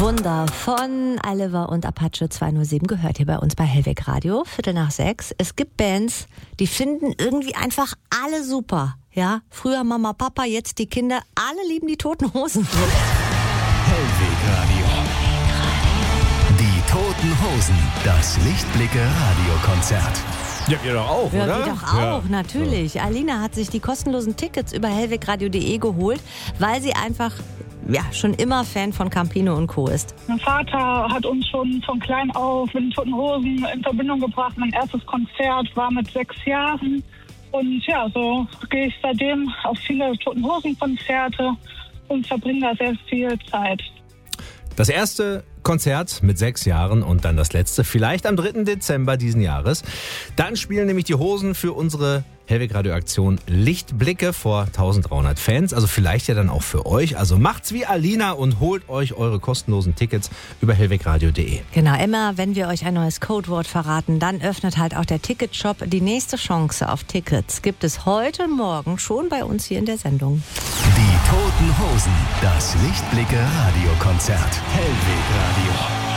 Wunder von Oliver und Apache 207 gehört hier bei uns bei Hellweg Radio, 5:45. Es gibt Bands, die finden irgendwie einfach alle super. Ja, früher Mama, Papa, jetzt die Kinder, alle lieben die Toten Hosen. Hellweg Radio. Die Toten Hosen, das Lichtblicke-Radiokonzert. Ja, wir doch auch, Ja, oder? wir doch auch, natürlich. Alina hat sich die kostenlosen Tickets über hellwegradio.de geholt, weil sie einfach schon immer Fan von Campino und Co. ist. Mein Vater hat uns schon von klein auf mit den Toten Hosen in Verbindung gebracht. Mein erstes Konzert war mit 6 Jahren. Und ja, so gehe ich seitdem auf viele Toten Hosen-Konzerte und verbringe da sehr viel Zeit. Das erste Konzert mit 6 Jahren und dann das letzte, vielleicht am 3. Dezember diesen Jahres. Dann spielen nämlich die Hosen für unsere Hellweg-Radio-Aktion Lichtblicke vor 1300 Fans. Also vielleicht ja dann auch für euch. Also macht's wie Alina und holt euch eure kostenlosen Tickets über hellwegradio.de. Genau, immer wenn wir euch ein neues Codewort verraten, dann öffnet halt auch der Ticketshop. Die nächste Chance auf Tickets gibt es heute Morgen schon bei uns hier in der Sendung. Die Toten Hosen, das Lichtblicke-Radiokonzert. Hellweg Radio.